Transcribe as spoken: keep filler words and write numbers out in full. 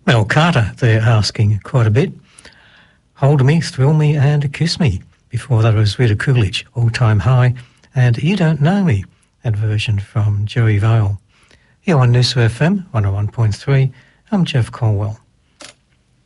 Mel Carter, they're asking quite a bit. Hold Me, Thrill Me and Kiss Me. Before that was Rita Coolidge, All Time High, and You Don't Know Me, that version from Jerry Vale. Here on Noosa F M one oh one point three, I'm Jeff Colwell.